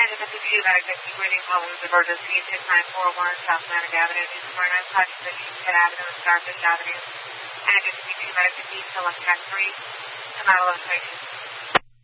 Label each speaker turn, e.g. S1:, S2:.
S1: And if it's a medic that keep reading Collins Emergency 6941 South Atlantic Avenue, New Smyrna, Project 57 Avenue, and Starfish Avenue. And if it's a medic that keep select track 3, to my location.